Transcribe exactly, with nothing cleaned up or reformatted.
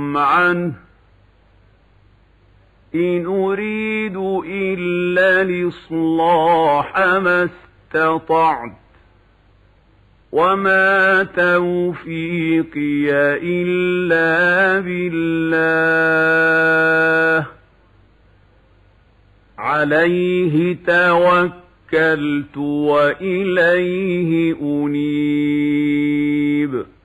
عنه إن أريد إلا الإصلاح ما استطعت وما توفيقي إلا بالله عليه توكلت وإليه أنيب